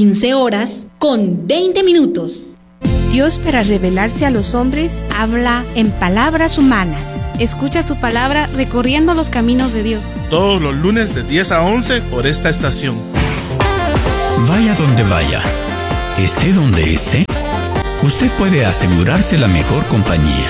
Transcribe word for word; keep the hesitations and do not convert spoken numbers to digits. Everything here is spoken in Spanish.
quince horas con veinte minutos. Dios, para revelarse a los hombres, habla en palabras humanas. Escucha su palabra recorriendo los caminos de Dios. Todos los lunes de diez a once por esta estación. Vaya donde vaya, esté donde esté, usted puede asegurarse la mejor compañía.